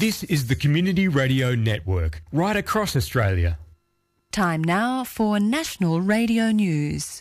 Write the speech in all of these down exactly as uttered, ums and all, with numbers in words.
This is the Community Radio Network, right across Australia. Time now for National Radio News.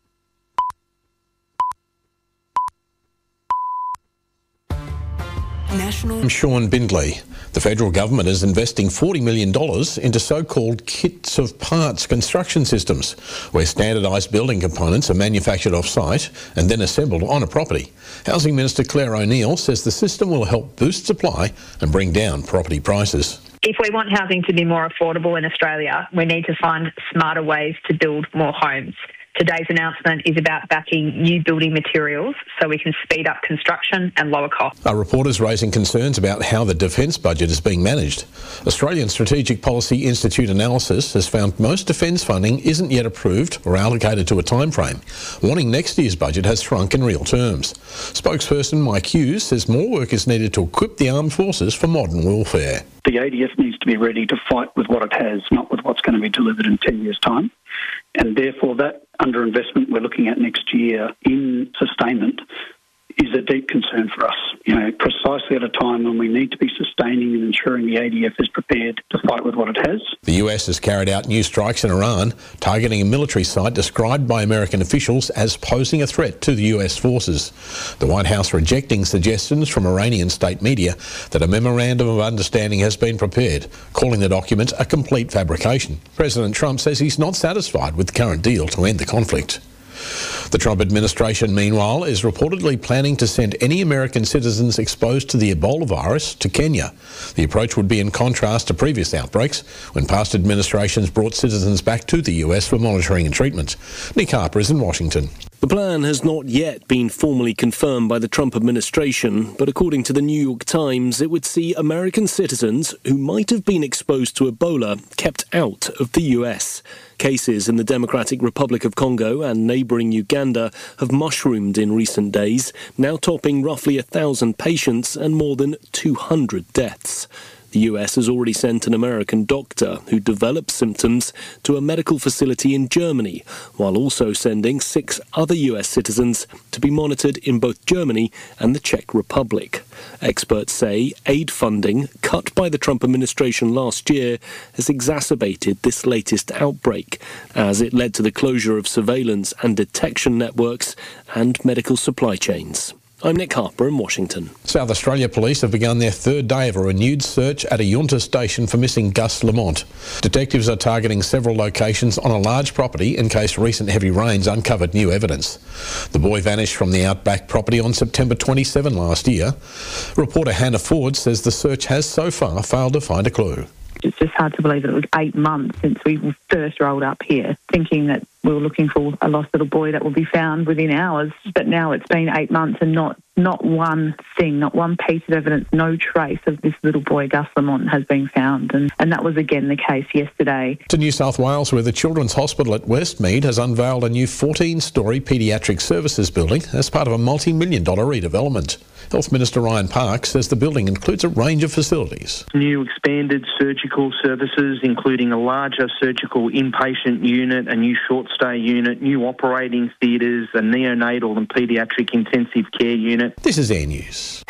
National. I'm Sean Bindley. The federal government is investing forty million dollars into so-called kits of parts construction systems, where standardised building components are manufactured off-site and then assembled on a property. Housing Minister Claire O'Neill says the system will help boost supply and bring down property prices. If we want housing to be more affordable in Australia, we need to find smarter ways to build more homes. Today's announcement is about backing new building materials so we can speed up construction and lower costs. Our reporters raising concerns about how the defence budget is being managed. Australian Strategic Policy Institute analysis has found most defence funding isn't yet approved or allocated to a timeframe, warning next year's budget has shrunk in real terms. Spokesperson Mike Hughes says more work is needed to equip the armed forces for modern warfare. The A D F needs to be ready to fight with what it has, not with what's going to be delivered in ten years' time. And therefore that underinvestment we're looking at next year in sustainment is a deep concern for us, you know, precisely at a time when we need to be sustaining and ensuring the A D F is prepared to fight with what it has. The U S has carried out new strikes in Iran, targeting a military site described by American officials as posing a threat to the U S forces. The White House rejecting suggestions from Iranian state media that a memorandum of understanding has been prepared, calling the document a complete fabrication. President Trump says he's not satisfied with the current deal to end the conflict. The Trump administration, meanwhile, is reportedly planning to send any American citizens exposed to the Ebola virus to Kenya. The approach would be in contrast to previous outbreaks, when past administrations brought citizens back to the U S for monitoring and treatment. Nick Harper is in Washington. The plan has not yet been formally confirmed by the Trump administration, but according to the New York Times, it would see American citizens who might have been exposed to Ebola kept out of the U S. Cases in the Democratic Republic of Congo and neighbouring Uganda have mushroomed in recent days, now topping roughly a thousand patients and more than two hundred deaths. The U S has already sent an American doctor who developed symptoms to a medical facility in Germany, while also sending six other U S citizens to be monitored in both Germany and the Czech Republic. Experts say aid funding, cut by the Trump administration last year, has exacerbated this latest outbreak, as it led to the closure of surveillance and detection networks and medical supply chains. I'm Nick Harper in Washington. South Australia Police have begun their third day of a renewed search at a Yunta station for missing Gus Lamont. Detectives are targeting several locations on a large property in case recent heavy rains uncovered new evidence. The boy vanished from the Outback property on September twenty-seventh last year. Reporter Hannah Ford says the search has so far failed to find a clue. It's just hard to believe that it was eight months since we first rolled up here, thinking that we were looking for a lost little boy that will be found within hours. But now it's been eight months and not, not one thing, not one piece of evidence, no trace of this little boy, Gus Lamont, has been found. And, and that was again the case yesterday. To New South Wales, where the Children's Hospital at Westmead has unveiled a new fourteen-storey paediatric services building as part of a multi-million dollar redevelopment. Health Minister Ryan Parks says the building includes a range of facilities. New expanded surgical services, including a larger surgical inpatient unit, a new short-stay unit, new operating theatres, a neonatal and paediatric intensive care unit. This is Air News.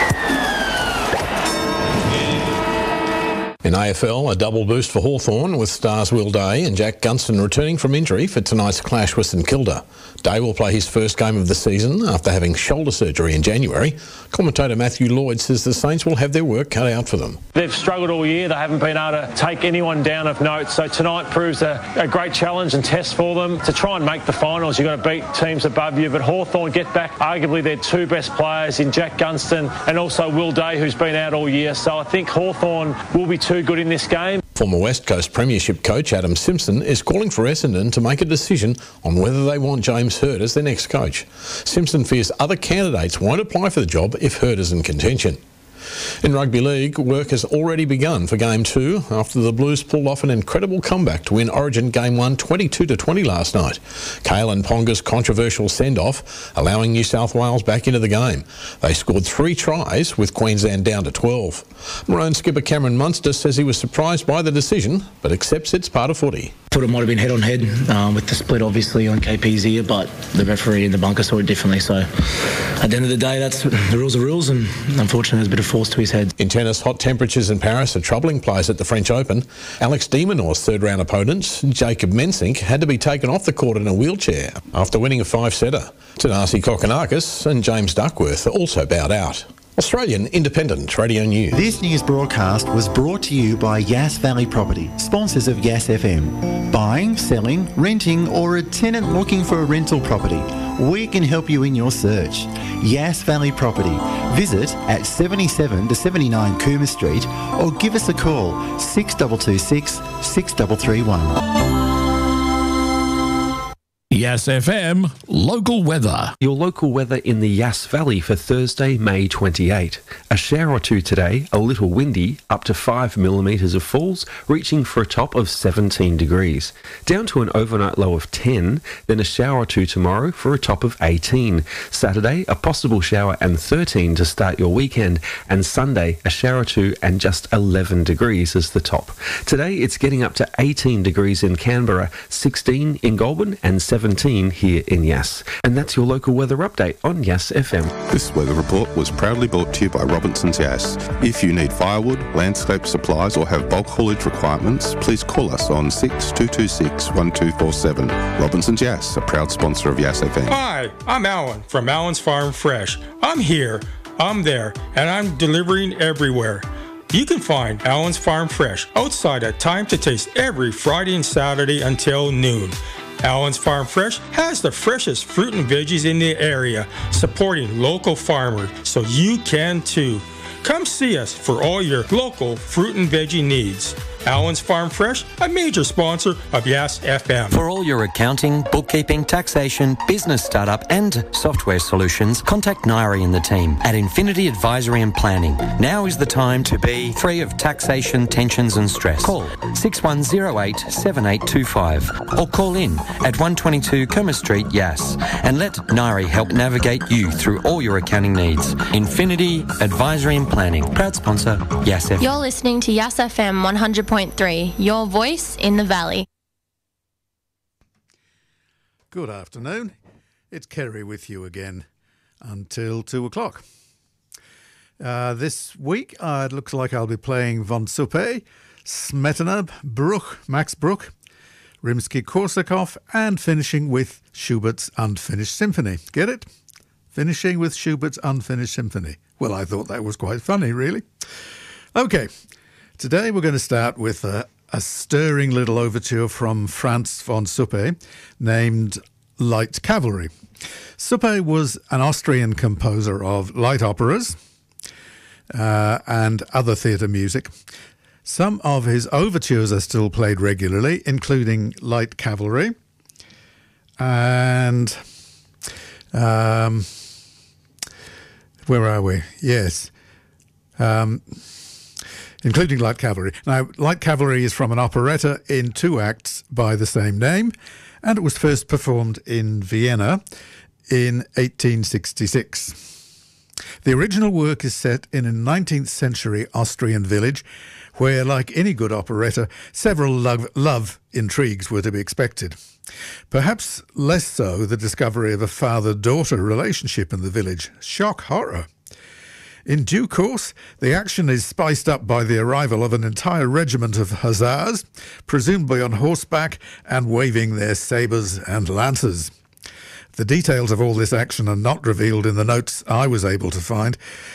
In A F L, a double boost for Hawthorn with stars Will Day and Jack Gunston returning from injury for tonight's clash with St Kilda. Day will play his first game of the season after having shoulder surgery in January. Commentator Matthew Lloyd says the Saints will have their work cut out for them. They've struggled all year. They haven't been able to take anyone down of note. So tonight proves a, a great challenge and test for them. To try and make the finals, you've got to beat teams above you. But Hawthorn get back arguably their two best players in Jack Gunston and also Will Day, who's been out all year. So I think Hawthorn will be too good in this game. Former West Coast Premiership coach Adam Simpson is calling for Essendon to make a decision on whether they want James Hird as their next coach. Simpson fears other candidates won't apply for the job if Hird is in contention. In rugby league, work has already begun for Game two after the Blues pulled off an incredible comeback to win Origin Game one twenty-two to twenty last night. Kalen Ponga's controversial send-off allowing New South Wales back into the game. They scored three tries with Queensland down to twelve. Maroon skipper Cameron Munster says he was surprised by the decision but accepts it's part of footy. thought it might have been head on head um, with the split obviously on K P's ear, but the referee in the bunker saw it differently. So at the end of the day, that's the rules are rules, and unfortunately there's a bit of force to his head. In tennis, hot temperatures in Paris are troubling players at the French Open. Alex de Minaur's third round opponent, Jacob Mensink, had to be taken off the court in a wheelchair after winning a five-setter. Tanasi Kokonakis and James Duckworth also bowed out. Australian Independent Radio News. This news broadcast was brought to you by Yass Valley Property, sponsors of Yass F M. Buying, selling, renting, or a tenant looking for a rental property, we can help you in your search. Yass Valley Property. Visit at seventy-seven to seventy-nine Coomer Street or give us a call six two two six, six three three one. Yass F M, local weather. Your local weather in the Yass Valley for Thursday, May twenty-eighth. A shower or two today, a little windy, up to five millimetres of falls, reaching for a top of seventeen degrees. Down to an overnight low of ten, then a shower or two tomorrow for a top of eighteen. Saturday, a possible shower and thirteen to start your weekend, and Sunday, a shower or two and just eleven degrees as the top. Today, it's getting up to eighteen degrees in Canberra, sixteen in Goulburn, and seventeen here in Yass. And that's your local weather update on Yass F M. This weather report was proudly brought to you by Robinson's Yass. If you need firewood, landscape supplies or have bulk haulage requirements, please call us on six two two six, one two four seven. Robinson's Yass, a proud sponsor of Yass F M. Hi, I'm Alan from Alan's Farm Fresh. I'm here, I'm there, and I'm delivering everywhere. You can find Alan's Farm Fresh outside at Time to Taste every Friday and Saturday until noon. Alan's Farm Fresh has the freshest fruit and veggies in the area, supporting local farmers, so you can too. Come see us for all your local fruit and veggie needs. Alan's Farm Fresh, a major sponsor of Yass F M. For all your accounting, bookkeeping, taxation, business startup and software solutions, contact Nairi and the team at Infinity Advisory and Planning. Now is the time to be free of taxation, tensions and stress. Call six one zero eight, seven eight two five or call in at one twenty-two Coomer Street, Yass, and let Nairi help navigate you through all your accounting needs. Infinity Advisory and Planning, proud sponsor, Yass F M. You're listening to Yass F M one hundred point three, your voice in the valley. Good afternoon. It's Kerry with you again until two o'clock. Uh, this week, uh, it looks like I'll be playing Von Suppe, Smetana, Bruch, Max Bruch, Rimsky-Korsakov, and finishing with Schubert's Unfinished Symphony. Get it? Finishing with Schubert's Unfinished Symphony. Well, I thought that was quite funny, really. Okay. Today we're going to start with a, a stirring little overture from Franz von Suppe named Light Cavalry. Suppe was an Austrian composer of light operas uh, and other theatre music. Some of his overtures are still played regularly, including Light Cavalry and... Um, where are we? Yes. Um... including Light Cavalry. Now, Light Cavalry is from an operetta in two acts by the same name, and it was first performed in Vienna in eighteen sixty-six. The original work is set in a nineteenth century Austrian village where, like any good operetta, several love, love intrigues were to be expected. Perhaps less so the discovery of a father-daughter relationship in the village. Shock horror. In due course, the action is spiced up by the arrival of an entire regiment of hussars, presumably on horseback and waving their sabres and lances. The details of all this action are not revealed in the notes I was able to find,